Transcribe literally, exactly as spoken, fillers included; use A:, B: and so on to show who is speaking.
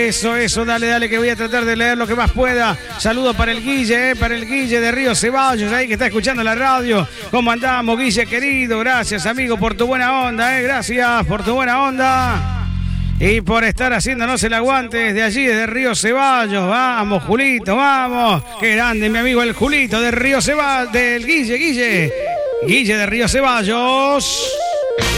A: Eso, eso, dale, dale, que voy a tratar de leer lo que más pueda. Saludo para el Guille, eh, para el Guille de Río Ceballos, ahí que está escuchando la radio. ¿Cómo andamos, Guille, querido? Gracias, amigo, por tu buena onda, eh. Gracias por tu buena onda. Y por estar haciéndonos el aguante desde allí, desde Río Ceballos. Vamos, Julito, vamos. Qué grande, mi amigo, el Julito de Río Ceballos, del Guille, Guille. Guille de Río Ceballos.